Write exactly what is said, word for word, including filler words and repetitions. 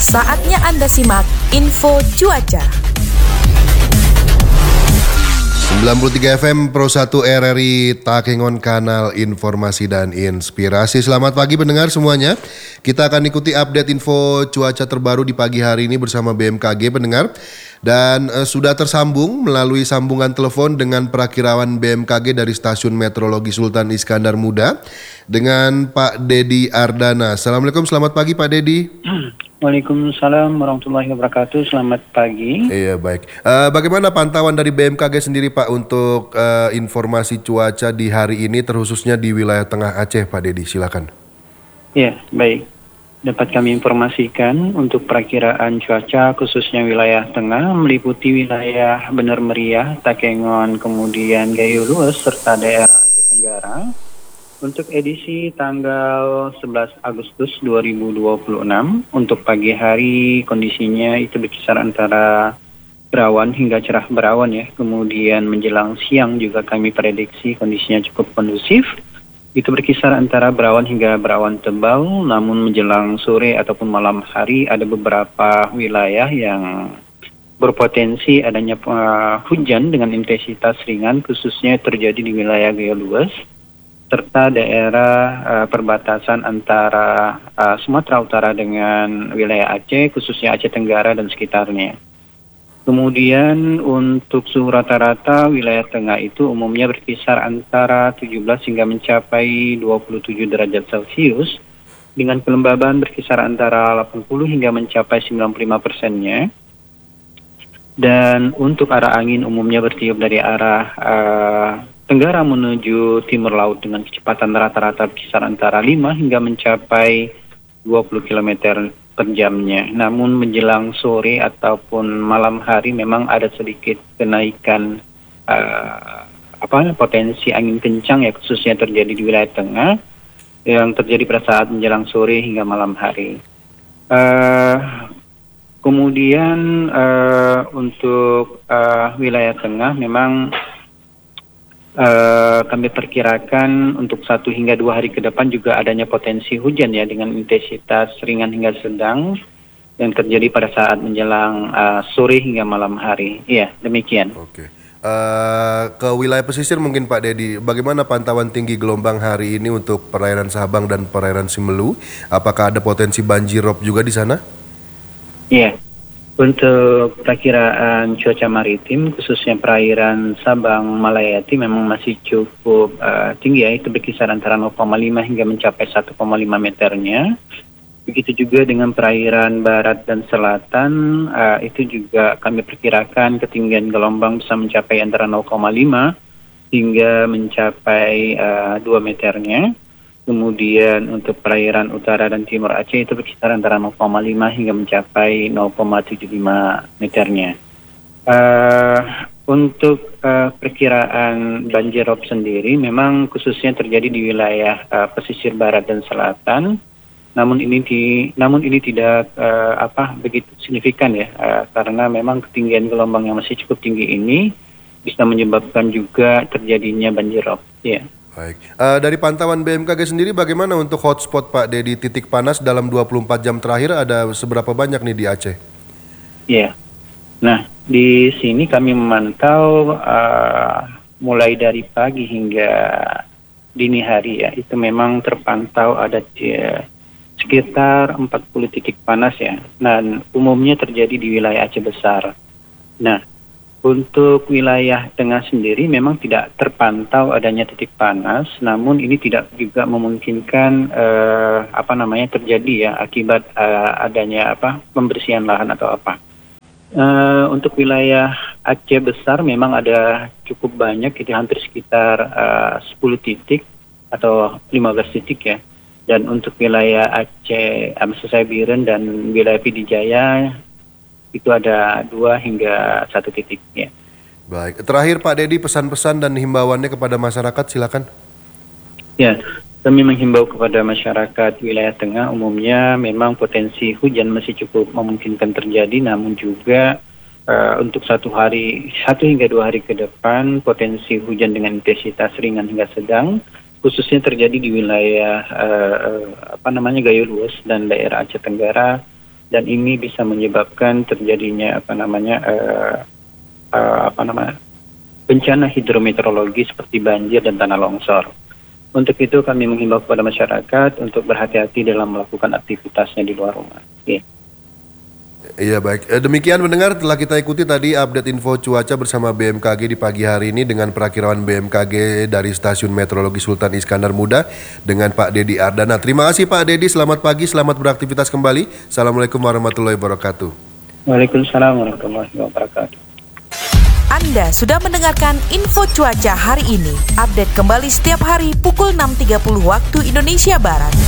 Saatnya Anda simak info cuaca. sembilan puluh tiga F M Pro satu R R I Takengon, kanal informasi dan inspirasi. Selamat pagi pendengar semuanya. Kita akan ikuti update info cuaca terbaru di pagi hari ini bersama B M K G pendengar. Dan uh, sudah tersambung melalui sambungan telepon dengan Prakirawan B M K G dari Stasiun Meteorologi Sultan Iskandar Muda dengan Pak Dedi Ardana. Assalamualaikum, selamat pagi Pak Dedi. Waalaikumsalam warahmatullahi wabarakatuh. Selamat pagi. Iya, baik. Uh, bagaimana pantauan dari B M K G sendiri Pak untuk uh, informasi cuaca di hari ini terkhususnya di wilayah Tengah Aceh Pak Dedi, silakan. Ya, baik. Dapat kami informasikan untuk perakiraan cuaca khususnya wilayah tengah meliputi wilayah Bener Meriah, Takengon, kemudian Gayo Lues serta daerah Aceh Tenggara. Untuk edisi tanggal sebelas Agustus dua ribu dua puluh enam, untuk pagi hari kondisinya itu berkisar antara berawan hingga cerah berawan ya. Kemudian menjelang siang juga kami prediksi kondisinya cukup kondusif. Itu berkisar antara berawan hingga berawan tebal, namun menjelang sore ataupun malam hari ada beberapa wilayah yang berpotensi adanya uh, hujan dengan intensitas ringan, khususnya terjadi di wilayah Gayo Lues serta daerah uh, perbatasan antara uh, Sumatera Utara dengan wilayah Aceh, khususnya Aceh Tenggara dan sekitarnya. Kemudian untuk suhu rata-rata wilayah tengah itu umumnya berkisar antara tujuh belas hingga mencapai dua puluh tujuh derajat Celcius dengan kelembaban berkisar antara delapan puluh hingga mencapai sembilan puluh lima persennya. Dan untuk arah angin umumnya bertiup dari arah uh, tenggara menuju timur laut dengan kecepatan rata-rata berkisar antara lima hingga mencapai dua puluh kilometer per jamnya. Namun menjelang sore ataupun malam hari memang ada sedikit kenaikan uh, apa potensi angin kencang ya, khususnya terjadi di wilayah tengah yang terjadi pada saat menjelang sore hingga malam hari. Uh, kemudian uh, untuk uh, wilayah tengah memang Uh, kami perkirakan untuk satu hingga dua hari ke depan juga adanya potensi hujan ya dengan intensitas ringan hingga sedang yang terjadi pada saat menjelang uh, sore hingga malam hari. Iya, demikian. Oke. Uh, ke wilayah pesisir mungkin Pak Dedi, bagaimana pantauan tinggi gelombang hari ini untuk perairan Sabang dan perairan Simelu? Apakah ada potensi banjirop juga di sana? Iya. Untuk perakiraan cuaca maritim khususnya perairan Sabang Malayati memang masih cukup uh, tinggi ya, itu berkisar antara nol koma lima hingga mencapai satu koma lima meternya. Begitu juga dengan perairan barat dan selatan, uh, itu juga kami perkirakan ketinggian gelombang bisa mencapai antara nol koma lima hingga mencapai uh, dua meternya. Kemudian untuk perairan utara dan timur Aceh itu berkisar antara nol koma lima hingga mencapai nol koma tujuh lima meternya. Uh, untuk uh, perkiraan banjirop sendiri memang khususnya terjadi di wilayah uh, pesisir barat dan selatan. Namun ini di, namun ini tidak uh, apa begitu signifikan ya, uh, karena memang ketinggian gelombang yang masih cukup tinggi ini bisa menyebabkan juga terjadinya banjirop. Ya. Baik. Uh, dari pantauan B M K G sendiri bagaimana untuk hotspot Pak Dedi, titik panas dalam dua puluh empat jam terakhir ada seberapa banyak nih di Aceh? Iya. Nah, di sini kami memantau uh, mulai dari pagi hingga dini hari ya, itu memang terpantau ada uh, sekitar empat puluh titik panas ya. Dan umumnya terjadi di wilayah Aceh Besar. Nah, untuk wilayah tengah sendiri memang tidak terpantau adanya titik panas, namun ini tidak juga memungkinkan uh, apa namanya terjadi ya akibat uh, adanya apa pembersihan lahan atau apa. Uh, untuk wilayah Aceh Besar memang ada cukup banyak, itu hampir sekitar uh, sepuluh titik atau lima belas titik ya. Dan untuk wilayah Aceh, Amsesai Biren dan wilayah Pidijaya itu ada dua hingga satu titik ya. Baik, terakhir Pak Dedi, pesan-pesan dan himbauannya kepada masyarakat silakan. Ya, kami menghimbau kepada masyarakat wilayah tengah umumnya memang potensi hujan masih cukup memungkinkan terjadi, namun juga uh, untuk satu hari, satu hingga dua hari ke depan potensi hujan dengan intensitas ringan hingga sedang, khususnya terjadi di wilayah uh, uh, apa namanya Gayo Lues dan daerah Aceh Tenggara. dan ini bisa menyebabkan terjadinya apa namanya uh, uh, apa namanya bencana hidrometeorologi seperti banjir dan tanah longsor. Untuk itu kami menghimbau kepada masyarakat untuk berhati-hati dalam melakukan aktivitasnya di luar rumah. Okay. Iya baik, demikian mendengar telah kita ikuti tadi update info cuaca bersama B M K G di pagi hari ini dengan perakiraan B M K G dari Stasiun Meteorologi Sultan Iskandar Muda dengan Pak Dedi Ardana. Terima kasih Pak Dedi, selamat pagi, selamat beraktivitas kembali. Assalamualaikum warahmatullahi wabarakatuh. Waalaikumsalam warahmatullahi wabarakatuh. Anda sudah mendengarkan info cuaca hari ini. Update kembali setiap hari pukul enam tiga puluh waktu Indonesia Barat.